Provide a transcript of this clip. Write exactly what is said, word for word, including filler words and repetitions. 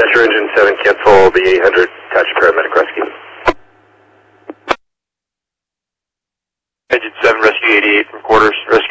Roger, engine seven, cancel the eight hundred, touch paramedic rescue. Engine seven, rescue eighty-eight from quarters, rescue